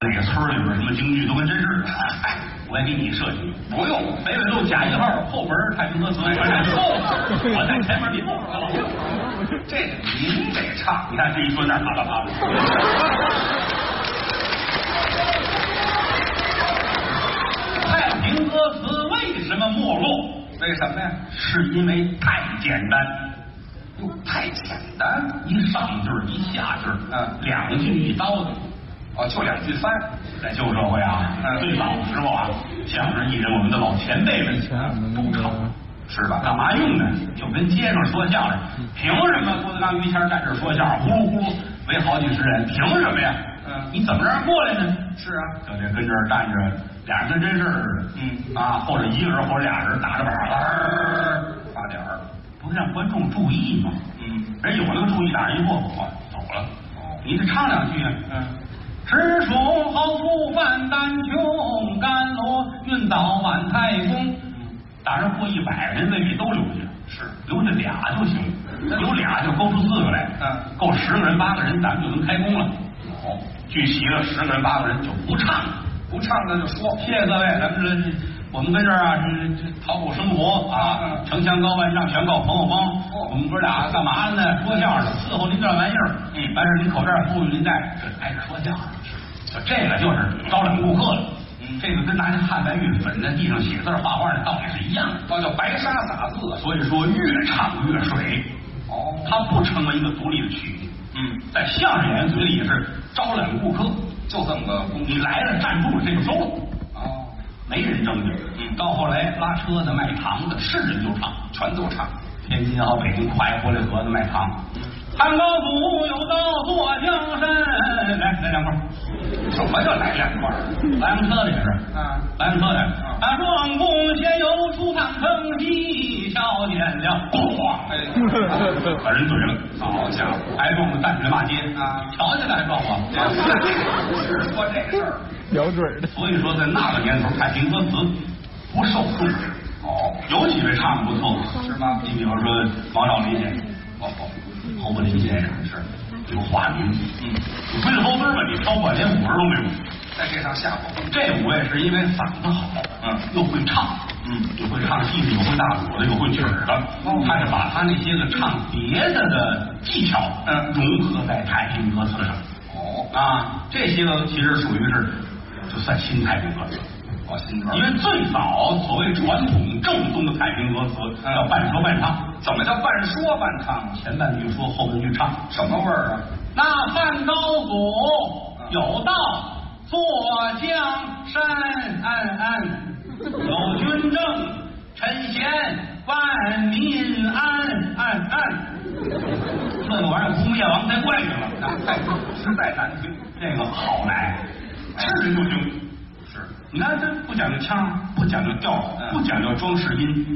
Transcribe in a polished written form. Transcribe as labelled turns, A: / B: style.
A: 哪个村里边什么京剧都跟真似的，我也给你设计，不用北纬路甲1号后门太平歌词，我在前面，你后边
B: 这个您得唱，
A: 你看这一说那啪啦啪啦。太平歌词为什么没落？
B: 为什么呀？
A: 是因为太简单。
B: 哟，太简单，
A: 一上句一下句，两句一刀子。
B: 哦，就2句翻。
A: 在旧社会啊，最早的时候啊，相声艺人我们的老前辈们都唱，是吧？干嘛用呢？就跟街上说相声，凭什么郭德纲、于谦站这说相声，呼噜呼噜围好几十人，凭什么呀？你怎么让人过来呢？
B: 是啊，
A: 就得跟这儿站着，俩人跟真事儿似的，或者一个人或者俩人打着板
B: 发点儿，
A: 不是让观众注意吗？人有那个注意，俩人一过走了。你得唱2句啊。直属好富范丹琼，甘罗运到满太公。打上过100人，未必都留下，
B: 是
A: 留下俩就行，留俩就勾出4个来，够10个人8个人，咱们就能开工了。聚齐了10个人8个人就不唱了，
B: 不唱的就说
A: 谢谢各位，咱们我们跟这儿啊，这讨口生活啊，城墙高万丈，全靠朋友帮。我们哥俩干嘛呢？说相声，伺候您这玩意儿。完事您口罩富裕您戴，这开始说相声。就这个就是招揽顾客了。这个跟拿汉白玉粉在地上写字画画的道理是一样的，
B: 叫白沙撒字。
A: 所以说越唱越水。它不成为一个独立的曲目。在相声演员嘴里也是招揽顾客，
B: 就这么个功夫。
A: 你来了站住了，这就收了。没人争的。到后来拉车的、卖糖的，是人就唱，
B: 全都唱。
A: 天津和北京快活来河的卖糖。汉高祖有道坐江山，来2块。
B: 什么叫来2块？
A: 来辆车的也是。来辆车的。庄公先有出探城西，瞧见了，咣！把人怼了。
B: 好家伙，
A: 还撞我站起来骂街瞧见了还撞我。
B: 是说这事儿，
C: 咬嘴的。
A: 所以说，在那个年头，太平歌词不受重视。有几位唱的不错，
B: 是吗？
A: 你比如说王少林先生，侯伯林先生是有化名，龟头墩吧，你挑过连50都没有。
B: 在这上下口，
A: 这5位是因为嗓子好，又会唱，又会唱戏的，又会大鼓的，又会曲儿的，他是把他那些个唱别的技巧，融合在太平歌词上。这些个其实属于是就算新太平歌词。因为最早所谓传统正宗的太平歌词要半说半唱。
B: 怎么叫半说半唱？
A: 前半句说，后半句唱，
B: 什么味儿啊？
A: 那汉高祖有道坐江山，有军政臣贤万民安。这个玩意儿不灭亡才怪去了，
B: 实在难听。
A: 这个好来，是人就行。你看这不讲究腔，不讲究调，不讲究装饰音。